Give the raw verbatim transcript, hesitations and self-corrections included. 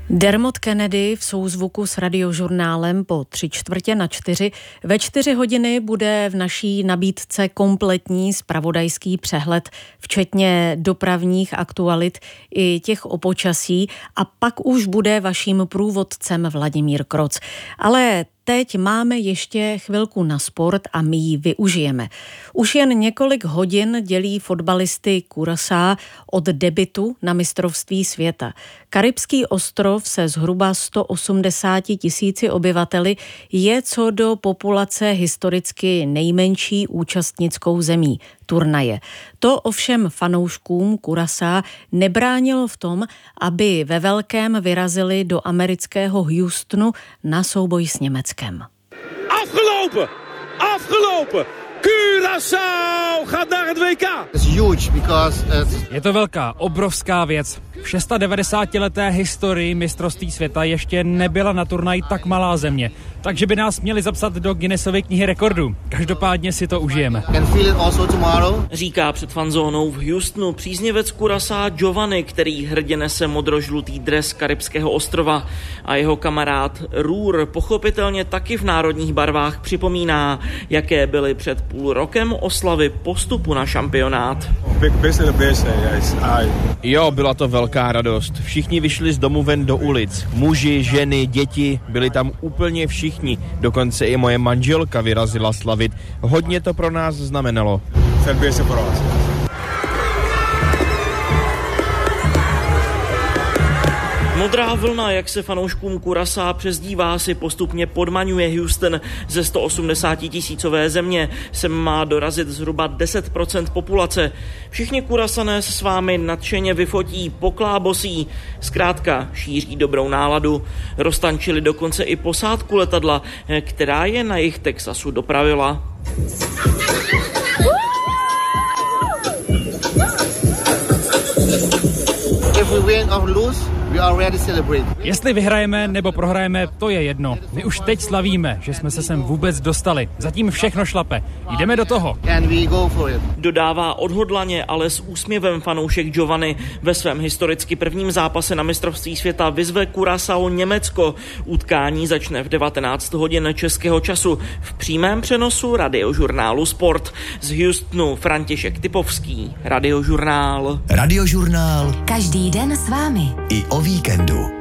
Dermot Kennedy v souzvuku s Radiožurnálem po tři čtvrtě na čtyři. Ve čtyři hodiny bude v naší nabídce kompletní zpravodajský přehled, včetně dopravních aktualit i těch o počasí, a pak už bude vaším průvodcem Vladimír Kroc. Ale teď máme ještě chvilku na sport a my ji využijeme. Už jen několik hodin dělí fotbalisty Curaçao od debutu na mistrovství světa. Karibský ostrov se zhruba sto osmdesáti tisíci obyvateli je co do populace historicky nejmenší účastnickou zemí turnaje. To ovšem fanouškům Curaçao nebránilo v tom, aby ve velkém vyrazili do amerického Houstonu na souboj s Německem. Afgelopen! Afgelopen! Curaçao gaat naar het W K. Je to velká, obrovská věc. V devadesátišestileté historii mistrovství světa ještě nebyla na turnaji tak malá země, takže by nás měli zapsat do Guinnessovy knihy rekordů. Každopádně si to užijeme. Říká před fanzónou v Houstonu příznivec Curaçao Giovanni, který hrdě nese modrožlutý dres karibského ostrova, a jeho kamarád Roor pochopitelně taky v národních barvách připomíná, jaké byly před půl rokem oslavy postupu na šampionát. Jo, byla to velká radost. Všichni vyšli z domu ven do ulic. Muži, ženy, děti, byli tam úplně všichni. Dokonce i moje manželka vyrazila slavit. Hodně to pro nás znamenalo. Modrá vlna, jak se fanouškům Curaçao přezdívá, si postupně podmaňuje Houston. Ze sto osmdesátitisícové země sem má dorazit zhruba deset procent populace. Všichni Curaçané se s vámi nadšeně vyfotí, poklábosí. Zkrátka šíří dobrou náladu. Roztančili dokonce i posádku letadla, která je na jih Texasu dopravila. If we win or lose, we are ready to celebrate. Jestli vyhrajeme nebo prohrajeme, to je jedno. My už teď slavíme, že jsme se sem vůbec dostali. Zatím všechno šlape. Jdeme do toho. And we go for it. Dodává odhodlaně, ale s úsměvem fanoušek Giovanni. Ve svém historicky prvním zápase na mistrovství světa vyzve Curaçao Německo. Utkání začne v devatenáct hodin českého času v přímém přenosu Radiožurnálu Sport. Z Houstonu František Typovský, Radiožurnál. Radiožurnál. Každý den s vámi. I o víkendu.